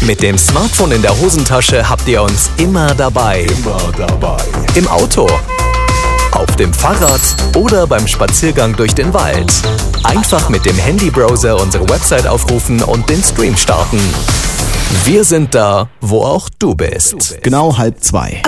Mit dem Smartphone in der Hosentasche habt ihr uns immer dabei. Im Auto, auf dem Fahrrad oder beim Spaziergang durch den Wald. Einfach mit dem Handybrowser unsere Website aufrufen und den Stream starten. Wir sind da, wo auch du bist. Genau 1:30.